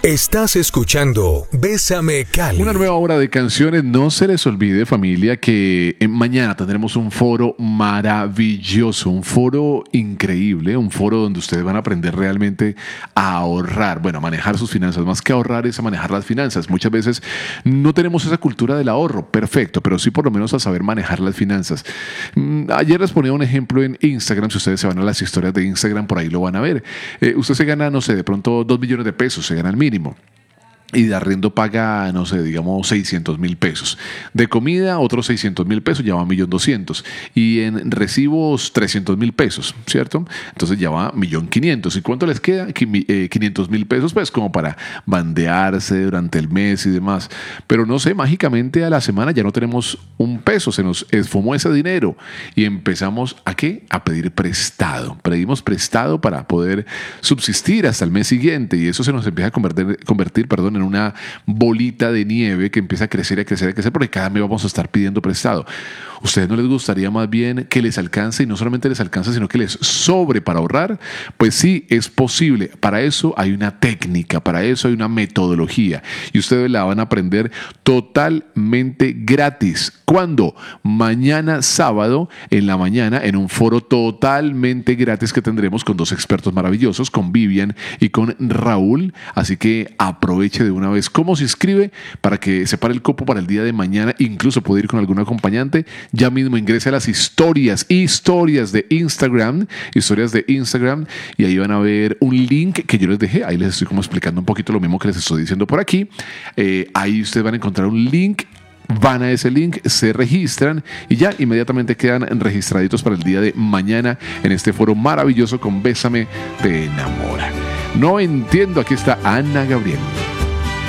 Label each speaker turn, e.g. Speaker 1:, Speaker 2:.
Speaker 1: Estás escuchando Bésame Cali.
Speaker 2: Una nueva hora de canciones. No se les olvide, familia, que mañana tendremos un foro maravilloso, un foro increíble, un foro donde ustedes van a aprender realmente a ahorrar, bueno, a manejar sus finanzas. Más que ahorrar es a manejar las finanzas. Muchas veces no tenemos esa cultura del ahorro, perfecto, pero sí por lo menos a saber manejar las finanzas. Ayer les ponía un ejemplo en Instagram. Si ustedes se van a las historias de Instagram, por ahí lo van a ver. Usted se gana, no sé, de pronto 2 millones de pesos, se gana el mínimo. Y de arriendo paga, no sé, digamos 600,000 pesos. De comida, otros 600,000 pesos, ya va 1.200.000. Y en recibos, 300,000 pesos, ¿cierto? Entonces ya va 1.500.000. ¿Y cuánto les queda? 500,000 pesos, pues como para bandearse durante el mes y demás. Pero no sé, mágicamente a la semana ya no tenemos un peso, se nos esfumó ese dinero. Y empezamos ¿a qué? A pedir prestado. Pedimos prestado para poder subsistir hasta el mes siguiente. Y eso se nos empieza a convertir, en una bolita de nieve que empieza a crecer, porque cada mes vamos a estar pidiendo prestado. ¿Ustedes no les gustaría más bien que les alcance, y no solamente les alcance, sino que les sobre para ahorrar? Pues sí, es posible. Para eso hay una técnica, para eso hay una metodología, y ustedes la van a aprender totalmente gratis. ¿Cuándo? Mañana sábado en la mañana, en un foro totalmente gratis que tendremos con 2 expertos maravillosos, con Vivian y con Raúl. Así que aproveche de una vez. ¿Cómo se inscribe? Para que se pare el copo para el día de mañana, incluso puede ir con algún acompañante. Ya mismo ingrese a las historias de Instagram, y ahí van a ver un link que yo les dejé. Ahí les estoy como explicando un poquito lo mismo que les estoy diciendo por aquí. Ahí ustedes van a encontrar un link. Van a ese link, se registran y ya inmediatamente quedan registraditos para el día de mañana en este foro maravilloso con Bésame Te Enamora. No entiendo, aquí está Ana Gabriel.